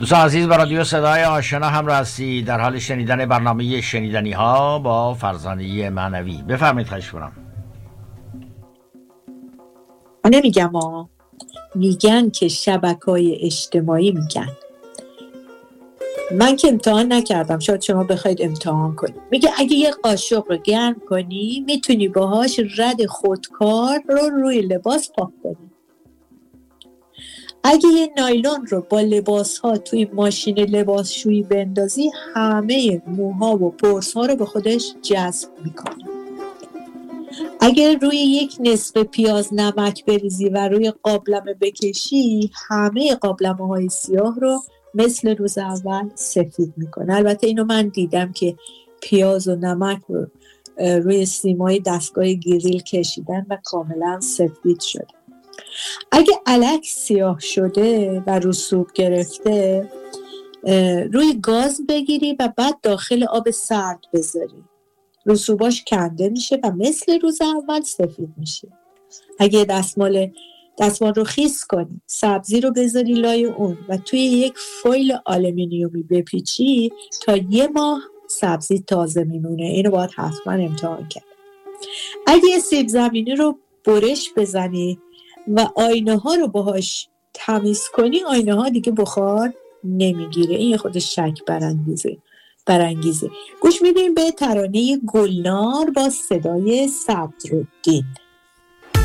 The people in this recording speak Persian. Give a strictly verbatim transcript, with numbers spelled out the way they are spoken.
دوستان عزیز، با رادیو صدای آشنا همراه هستید. در حال شنیدن برنامه شنیدنی ها با فرزانه معنوی. بفرمایید. خواهش می‌کنم. من نمیگم ها، میگن که شبکه‌های اجتماعی میگن. من که امتحان نکردم، شاید شما بخواید امتحان کنید. میگه اگه یه قاشق رو گرم کنی میتونی باهاش رد خودکار رو روی لباس پاک کنی. اگه یه نایلون رو با لباس ها توی ماشین لباسشویی بندازی همه موها و پرس ها رو به خودش جذب میکنه. اگر روی یک نصف پیاز نمک بریزی و روی قابلمه بکشی همه قابلمه های سیاه رو مثل روز اول سفید میکنه. البته اینو من دیدم که پیاز و نمک رو روی سیمای دستگاه گریل کشیدن و کاملا سفید شده. اگه الک سیاه شده و رسوب گرفته روی گاز بگیری و بعد داخل آب سرد بذاری، رسوباش کنده میشه و مثل روز اول سفید میشه. اگه دستمال دستمال رو خیس کنی، سبزی رو بذاری لای اون و توی یک فویل آلومینیومی بپیچی، تا یه ماه سبزی تازه میمونه. اینو باید حتما امتحان کرد. اگه یه سیب زمینی رو برش بزنی و آینه ها رو باهاش تمیز کنی، آینه ها دیگه بخار نمیگیره. این خودش شک برانگیزه برانگیزه گوش میدیم به ترانه گلنار با صدای صدرالدین.